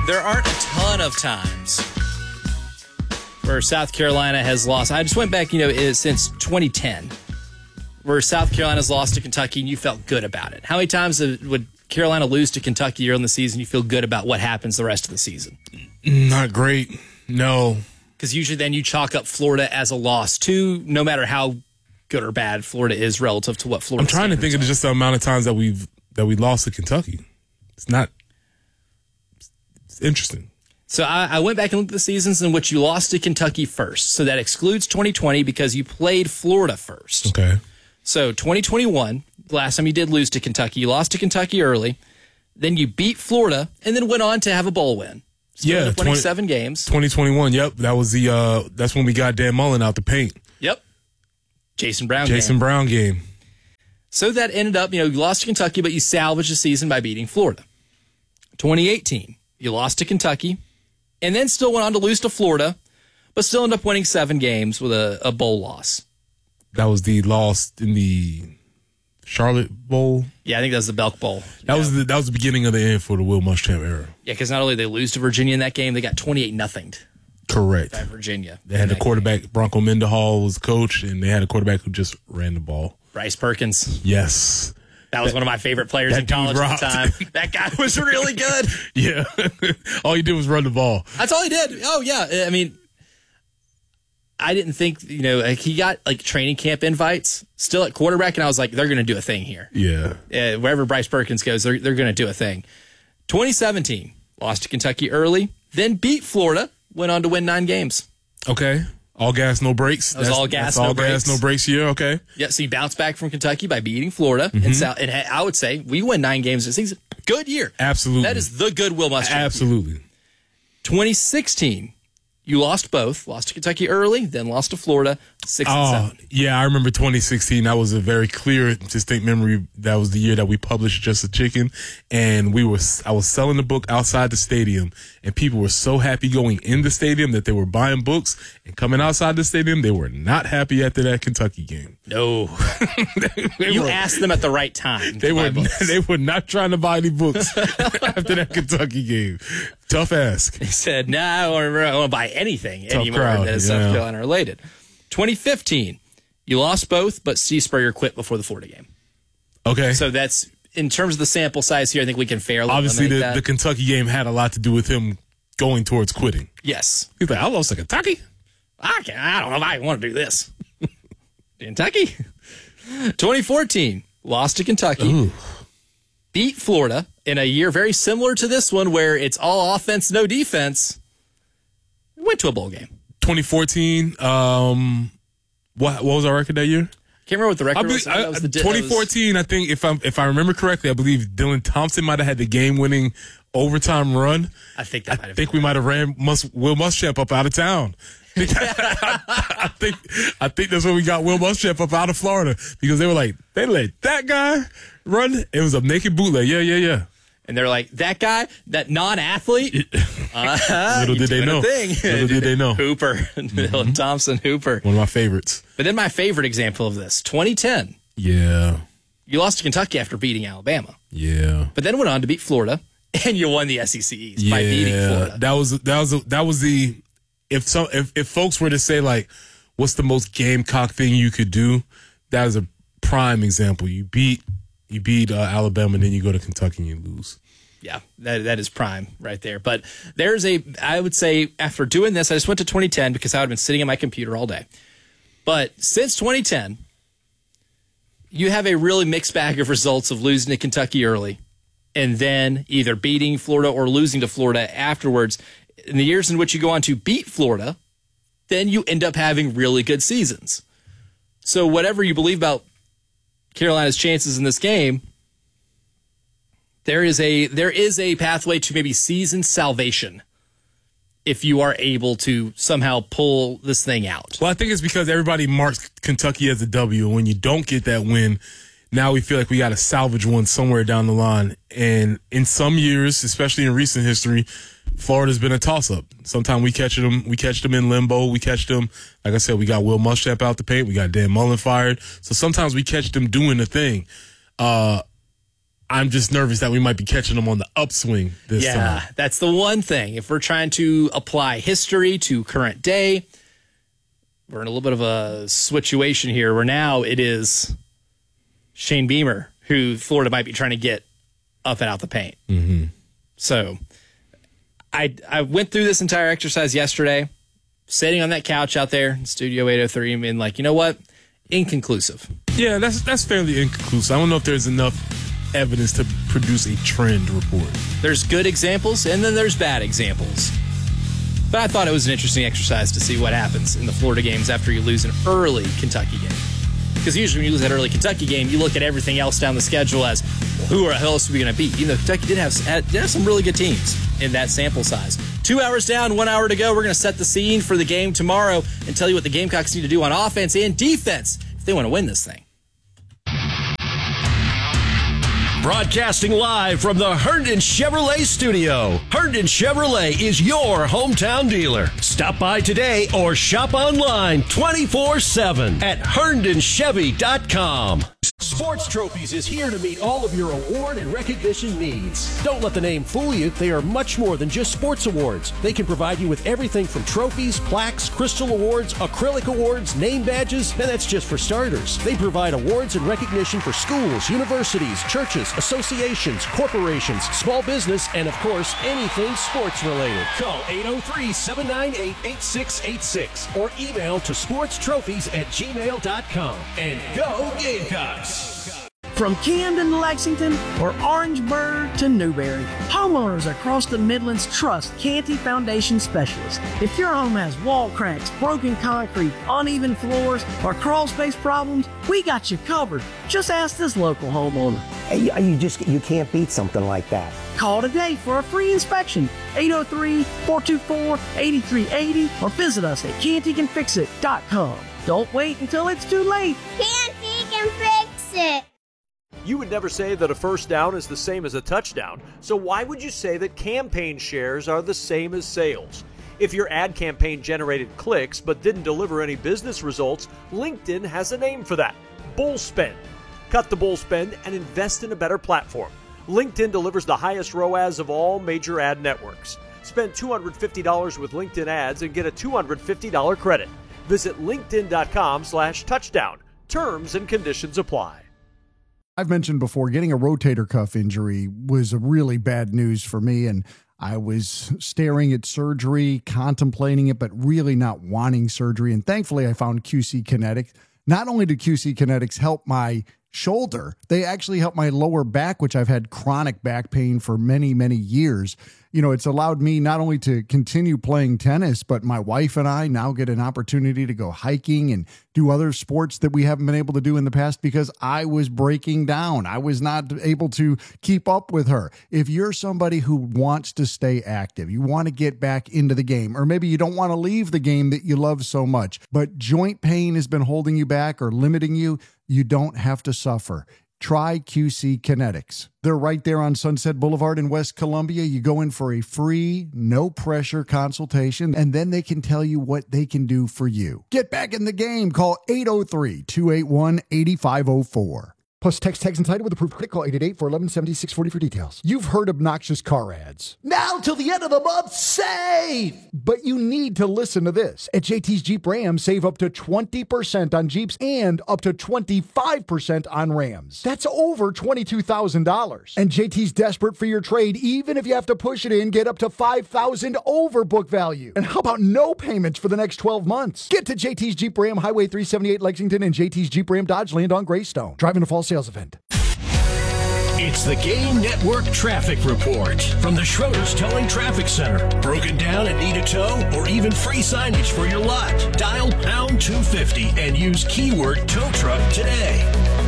There aren't a ton of times where South Carolina has lost. I just went back, since 2010, where South Carolina's lost to Kentucky and you felt good about it. How many times would Carolina lose to Kentucky early in the season, you feel good about what happens the rest of the season? Not great. No. Because usually then you chalk up Florida as a loss, too, no matter how good or bad Florida is relative to what Florida I'm trying to think of just the amount of times that we lost to Kentucky. It's interesting. So I went back and looked at the seasons in which you lost to Kentucky first. So that excludes 2020 because you played Florida first. Okay. So 2021, the last time you did lose to Kentucky, you lost to Kentucky early. Then you beat Florida and then went on to have a bowl win. Still winning 7 games. 2021, yep. That was that's when we got Dan Mullen out the paint. Yep. Jason Brown game. So that ended up, you lost to Kentucky, but you salvaged the season by beating Florida. 2018, you lost to Kentucky and then still went on to lose to Florida, but still ended up winning 7 games with a bowl loss. That was the loss in the Charlotte Bowl. Yeah, I think that was the Belk Bowl. That was the beginning of the end for the Will Muschamp era. Yeah, because not only did they lose to Virginia in that game, they got 28-0. Correct. By Virginia. They had a quarterback, game. Bronco Mendenhall was the coach, and they had a quarterback who just ran the ball. Bryce Perkins. Yes. That was one of my favorite players in college at the time. That guy was really good. Yeah. All he did was run the ball. That's all he did. Oh, yeah. I mean, I didn't think, he got training camp invites still at quarterback, and I was like, they're going to do a thing here. Yeah. Wherever Bryce Perkins goes, they're going to do a thing. 2017, lost to Kentucky early, then beat Florida, went on to win 9 games. Okay. All gas, no brakes. That's all gas, no brakes. Gas, no brakes here. Okay. Yeah, so you bounce back from Kentucky by beating Florida. And I would say we win 9 games this season. Good year. Absolutely. That is the good Will Muschamp. Absolutely. 2016, you lost both. Lost to Kentucky early, then lost to Florida, 6-7. Yeah, I remember 2016. That was a very clear, distinct memory. That was the year that we published Just a Chicken, and I was selling the book outside the stadium, and people were so happy going in the stadium that they were buying books, and coming outside the stadium, they were not happy after that Kentucky game. No. You asked them at the right time. They were not trying to buy any books after that Kentucky game. Tough ask. He said, "No, I don't want to buy anything Tough anymore crowd, that is South Carolina related." 2015, you lost both, but Steve Spurrier quit before the Florida game. Okay. So that's, in terms of the sample size here, I think we can fairly obviously eliminate the Kentucky game had a lot to do with him going towards quitting. Yes. He's like, I lost to Kentucky. I don't know if I want to do this. Kentucky. 2014, lost to Kentucky. Ooh. Beat Florida in a year very similar to this one where it's all offense, no defense. Went to a bowl game. 2014, what was our record that year? Can't remember what the record was. 2014, I think, if I remember correctly, I believe Dylan Thompson might have had the game-winning overtime run. I think that might have been. We might have ran Will Muschamp up out of town. I think that's when we got Will Muschamp up out of Florida, because they were like, they let that guy run. It was a naked bootleg. Yeah. And they're like, that guy, that non-athlete. Little did they know. Little did they know. Hooper, Dylan Thompson, Hooper. One of my favorites. But then my favorite example of this, 2010. Yeah. You lost to Kentucky after beating Alabama. Yeah. But then went on to beat Florida, and you won the SEC East by beating Florida. That was the if folks were to say, like, what's the most Gamecock thing you could do, that is a prime example. You beat Alabama, and then you go to Kentucky and you lose. Yeah, that is prime right there. But I would say after doing this, I just went to 2010 because I would have been sitting at my computer all day. But since 2010, you have a really mixed bag of results of losing to Kentucky early and then either beating Florida or losing to Florida afterwards. In the years in which you go on to beat Florida, then you end up having really good seasons. So whatever you believe about Carolina's chances in this game, there is a pathway to maybe season salvation if you are able to somehow pull this thing out. Well, I think it's because everybody marks Kentucky as a W, and when you don't get that win, now we feel like we got to salvage one somewhere down the line. And in some years, especially in recent history, Florida's been a toss-up. Sometimes we catch them in limbo. We catch them, like I said, we got Will Muschamp out the paint. We got Dan Mullen fired. So sometimes we catch them doing the thing. I'm just nervous that we might be catching them on the upswing this time. Yeah, that's the one thing. If we're trying to apply history to current day, we're in a little bit of a situation here where now it is Shane Beamer who Florida might be trying to get up and out the paint. Mm-hmm. So I went through this entire exercise yesterday, sitting on that couch out there in Studio 803 and being like, you know what? Inconclusive. Yeah, that's fairly inconclusive. I don't know if there's enough evidence to produce a trend report. There's good examples, and then there's bad examples. But I thought it was an interesting exercise to see what happens in the Florida games after you lose an early Kentucky game. Because usually when you lose that early Kentucky game, you look at everything else down the schedule as, well, who else are we going to beat? Even though Kentucky did have some really good teams in that sample size. 2 hours down, 1 hour to go. We're going to set the scene for the game tomorrow and tell you what the Gamecocks need to do on offense and defense if they want to win this thing. Broadcasting live from the Herndon Chevrolet studio. Herndon Chevrolet is your hometown dealer. Stop by today or shop online 24/7 at HerndonChevy.com. Sports Trophies is here to meet all of your award and recognition needs. Don't let the name fool you. They are much more than just sports awards. They can provide you with everything from trophies, plaques, crystal awards, acrylic awards, name badges, and that's just for starters. They provide awards and recognition for schools, universities, churches, associations, corporations, small business, and of course, anything sports related. Call 803-798-8686 or email to sportstrophies@gmail.com. And go Gamecocks! From Camden to Lexington or Orangeburg to Newberry, homeowners across the Midlands trust Canty Foundation Specialists. If your home has wall cracks, broken concrete, uneven floors, or crawl space problems, we got you covered. Just ask this local homeowner. You can't beat something like that. Call today for a free inspection, 803-424-8380, or visit us at cantycanfixit.com. Don't wait until it's too late. Canty can fix it. You would never say that a first down is the same as a touchdown, so why would you say that campaign shares are the same as sales? If your ad campaign generated clicks but didn't deliver any business results, LinkedIn has a name for that: bull spend. Cut the bull spend and invest in a better platform. LinkedIn delivers the highest ROAS of all major ad networks. Spend $250 with LinkedIn ads and get a $250 credit. Visit linkedin.com/touchdown. Terms and conditions apply. I've mentioned before, getting a rotator cuff injury was a really bad news for me, and I was staring at surgery, contemplating it, but really not wanting surgery. And thankfully, I found QC Kinetics. Not only did QC Kinetics help my shoulder, they actually helped my lower back, which I've had chronic back pain for many, many years. You know, it's allowed me not only to continue playing tennis, but my wife and I now get an opportunity to go hiking and do other sports that we haven't been able to do in the past because I was breaking down. I was not able to keep up with her. If you're somebody who wants to stay active, you want to get back into the game, or maybe you don't want to leave the game that you love so much, but joint pain has been holding you back or limiting you, you don't have to suffer. Try QC Kinetics. They're right there on Sunset Boulevard in West Columbia. You go in for a free, no-pressure consultation, and then they can tell you what they can do for you. Get back in the game. Call 803-281-8504. Plus text tags and title with approved credit. Call 888-411-7640 for details. You've heard obnoxious car ads. Now till the end of the month, save! But you need to listen to this. At JT's Jeep Ram, save up to 20% on Jeeps and up to 25% on Rams. That's over $22,000. And JT's desperate for your trade, even if you have to push it in, get up to $5,000 over book value. And how about no payments for the next 12 months? Get to JT's Jeep Ram, Highway 378 Lexington, and JT's Jeep Ram Dodge Land on Greystone. Driving to fall sales event. It's the Game Network Traffic Report from the Schroeder's Towing Traffic Center. Broken down and need a tow or even free signage for your lot? Dial #250 and use keyword tow truck today.